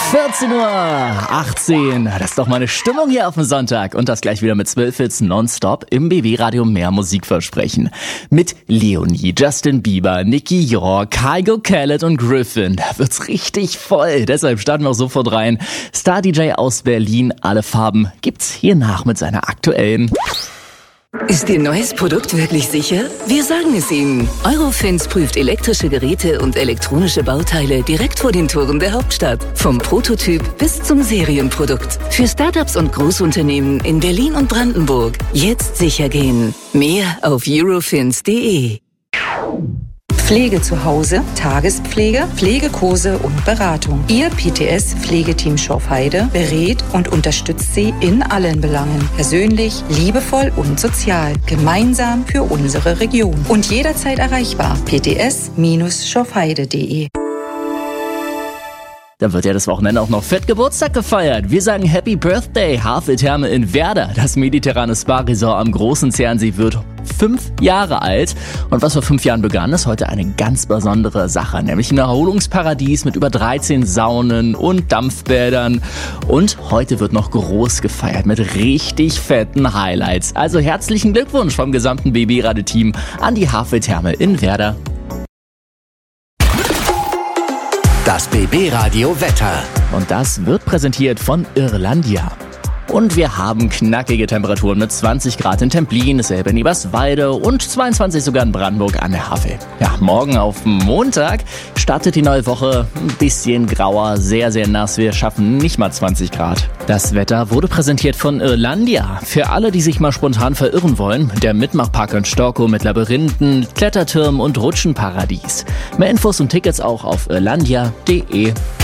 14:18 Uhr. Das ist doch mal eine Stimmung hier auf dem Sonntag. Und das gleich wieder mit 12 Hits nonstop im BB-Radio mehr Musikversprechen. Mit Leonie, Justin Bieber, Nicky York, Kygo, Khaled und Griffin. Da wird's richtig voll. Deshalb starten wir auch sofort rein. Star-DJ aus Berlin, alle Farben, gibt's hier nach mit seiner aktuellen... Ist Ihr neues Produkt wirklich sicher? Wir sagen es Ihnen. Eurofins prüft elektrische Geräte und elektronische Bauteile direkt vor den Toren der Hauptstadt. Vom Prototyp bis zum Serienprodukt. Für Startups und Großunternehmen in Berlin und Brandenburg. Jetzt sicher gehen. Mehr auf eurofins.de. Pflege zu Hause, Tagespflege, Pflegekurse und Beratung. Ihr PTS-Pflegeteam Schorfheide berät und unterstützt Sie in allen Belangen. Persönlich, liebevoll und sozial. Gemeinsam für unsere Region. Und jederzeit erreichbar. pts-schorfheide.de. Da wird ja das Wochenende auch noch fett Geburtstag gefeiert. Wir sagen Happy Birthday, Haveltherme in Werder. Das mediterrane Spa-Resort am Großen Zernsee wird 5 Jahre alt. Und was vor 5 Jahren begann, ist heute eine ganz besondere Sache. Nämlich ein Erholungsparadies mit über 13 Saunen und Dampfbädern. Und heute wird noch groß gefeiert mit richtig fetten Highlights. Also herzlichen Glückwunsch vom gesamten BB-Radio-Team an die Haveltherme in Werder. Das BB-Radio Wetter. Und das wird präsentiert von Irlandia. Und wir haben knackige Temperaturen mit 20 Grad in Templin, dasselbe in Eberswalde und 22 sogar in Brandenburg an der Havel. Ja, morgen auf Montag startet die neue Woche ein bisschen grauer, sehr, sehr nass. Wir schaffen nicht mal 20 Grad. Das Wetter wurde präsentiert von Irlandia. Für alle, die sich mal spontan verirren wollen, der Mitmachpark in Storkow mit Labyrinthen, Klettertürmen und Rutschenparadies. Mehr Infos und Tickets auch auf irlandia.de.